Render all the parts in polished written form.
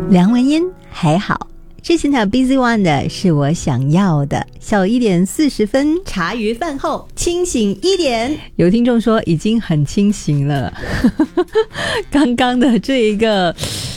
梁文音还好，之前条 Busy One 的是我想要的。下午1点40分，茶余饭后清醒1点。有听众说已经很清醒了。刚刚的这一个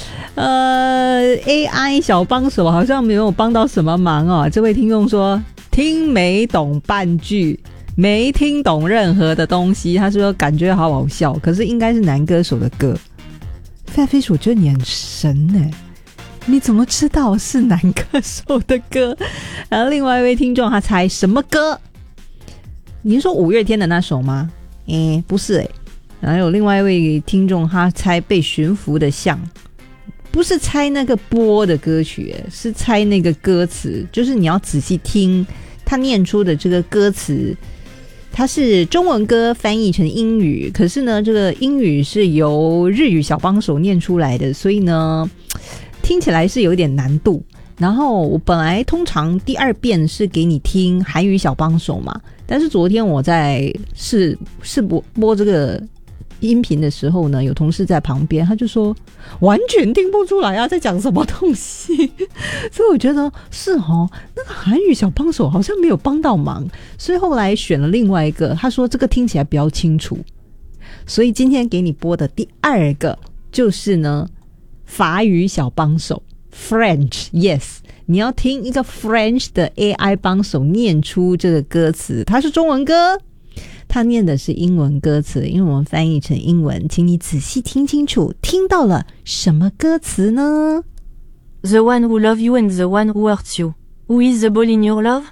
AI 小帮手好像没有帮到什么忙哦。这位听众说听没懂半句，没听懂任何的东西，他说感觉好好笑，可是应该是男歌手的歌。Fatfish， 我觉得你很神耶，你怎么知道是男歌手的歌？然后另外一位听众他猜什么歌？你是说5月天的那首吗？不是然后有另外一位听众他猜被驯服的象，不是猜那个播的歌曲是猜那个歌词，就是你要仔细听他念出的这个歌词，它是中文歌翻译成英语，可是呢这个英语是由日语小帮手念出来的，所以呢听起来是有点难度。然后我本来通常第2遍是给你听韩语小帮手嘛，但是昨天我在试播这个音频的时候呢，有同事在旁边，他就说完全听不出来啊在讲什么东西。所以我觉得是那个韩语小帮手好像没有帮到忙，所以后来选了另外一个，他说这个听起来比较清楚，所以今天给你播的第2个就是呢法语小帮手 French， yes， 你要听一个 French 的 AI 帮手念出这个歌词，它是中文歌，他念的是英文歌词，因为我们翻译成英文，请你仔细听清楚，听到了什么歌词呢？ The one who love you and the one who hurts you. Who is the ball in your love?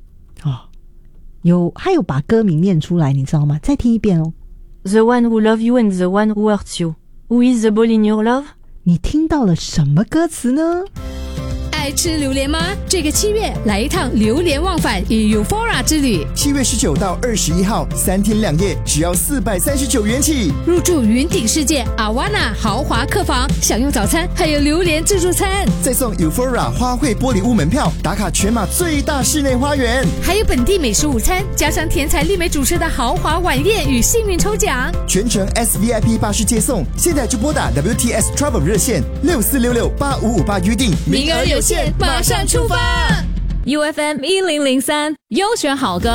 还有把歌名念出来，你知道吗？再听一遍哦。 The one who love you and the one who hurts you. Who is the ball in your love? 你听到了什么歌词呢？ 爱吃榴莲吗？这个7月来一趟榴莲忘返与 Euphoria 之旅。 7月19到21号3天2夜，只要439元起。 入住云顶世界 Awana 豪华客房，享用早餐，还有榴莲自助餐， 再送 Euphoria 花卉玻璃屋门票，打卡全马最大室内花园， 还有本地美食午餐，加上天才丽美主持的豪华晚宴与幸运抽奖， 全程 SVIP 巴士接送。现在就拨打 WTS Travel 热线64668558预定， 名额有限，马上出发。 UFM 1003优选好歌。